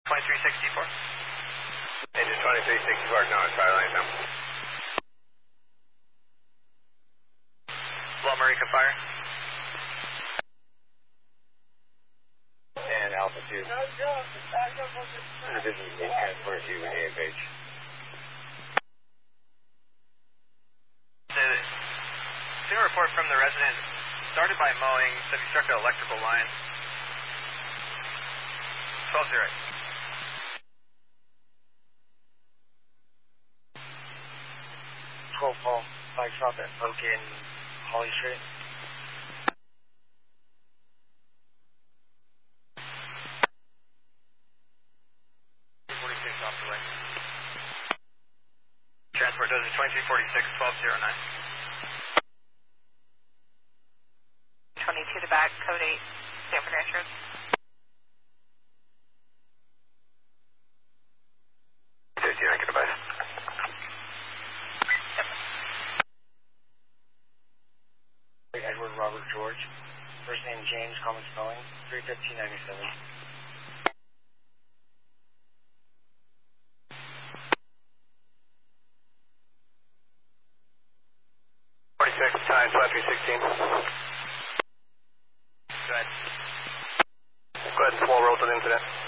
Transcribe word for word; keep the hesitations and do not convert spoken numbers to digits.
twenty-three sixty-four. Engine twenty-three sixty-four, acknowledge fire line now. Low Marika fire. And altitude. The business may transport you with A F H. The scene report from the resident started by mowing, said he struck an electrical line. twelve zero eight. twelve Paul, flag stop at Oak in Holly Street. forty-six off the way. Transport does twenty-three forty-six, twelve zero nine. twenty-two to back, code eight, Sanford Ranch Road. fifteen, I get advice. Edward Robert George. First name James, common spelling, three fifteen ninety-seven. forty-six, time, twenty-three sixteen. Go ahead. Go ahead, small roll to the incident.